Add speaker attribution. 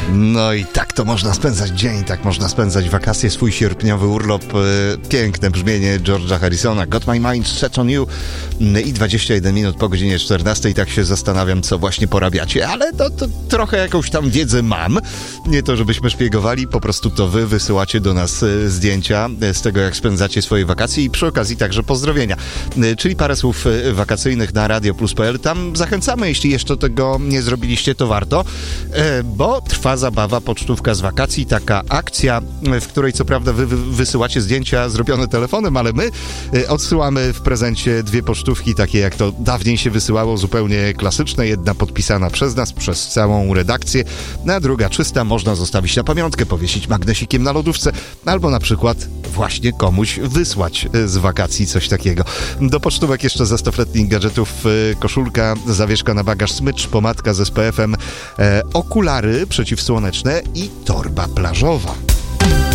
Speaker 1: No i tak to można spędzać dzień, tak można spędzać wakacje, swój sierpniowy urlop. Piękne brzmienie George'a Harrisona, Got My Mind Set On You i 21 minut po godzinie 14. I tak się zastanawiam, co właśnie porabiacie, ale to trochę jakąś tam wiedzę mam. Nie to, żebyśmy szpiegowali, po prostu to wy wysyłacie do nas zdjęcia z tego, jak spędzacie swoje wakacje i przy okazji także pozdrowienia. Czyli parę słów wakacyjnych na radioplus.pl. Tam zachęcamy, jeśli jeszcze tego nie zrobiliście, to warto, bo trwa zabawa, pocztówka z wakacji, taka akcja, w której co prawda wy wysyłacie zdjęcia zrobione telefonem, ale my odsyłamy w prezencie dwie pocztówki, takie jak to dawniej się wysyłało, zupełnie klasyczne, jedna podpisana przez nas, przez całą redakcję, a druga czysta, można zostawić na pamiątkę, powiesić magnesikiem na lodówce, albo na przykład właśnie komuś wysłać z wakacji coś takiego. Do pocztówek jeszcze zestaw letnich gadżetów, koszulka, zawieszka na bagaż, smycz, pomadka z SPF-em, okulary przeciwsłoneczne i torba plażowa.